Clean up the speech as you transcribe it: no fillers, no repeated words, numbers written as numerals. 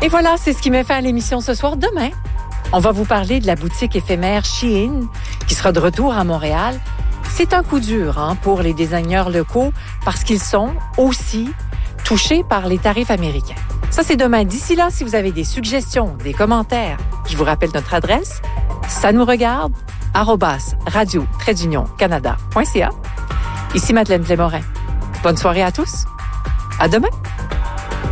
Et voilà, c'est ce qui met fin à l'émission ce soir. Demain, on va vous parler de la boutique éphémère Shein qui sera de retour à Montréal. C'est un coup dur pour les designers locaux parce qu'ils sont aussi touchés par les tarifs américains. Ça, c'est demain. D'ici là, si vous avez des suggestions, des commentaires, je vous rappelle notre adresse, ça nous regarde, @radio-canada.ca. Ici Madeleine Plémorin. Bonne soirée à tous. À demain.